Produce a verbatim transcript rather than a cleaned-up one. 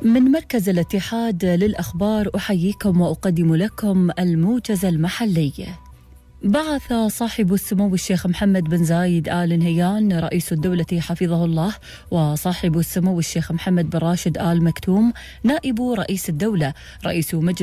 من مركز الاتحاد للأخبار أحييكم وأقدم لكم الموجز المحلي. بعث صاحب السمو الشيخ محمد بن زايد آل نهيان رئيس الدولة حفظه الله وصاحب السمو الشيخ محمد بن راشد آل مكتوم نائب رئيس الدولة رئيس مجلس